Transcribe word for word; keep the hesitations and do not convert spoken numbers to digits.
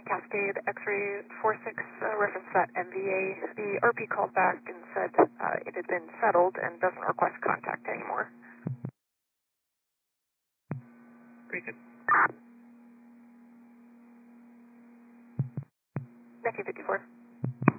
Cascade X-ray four six uh, referenced that M V A. The R P called back and said uh, it had been settled and doesn't request contact anymore. Very good. nineteen fifty-four.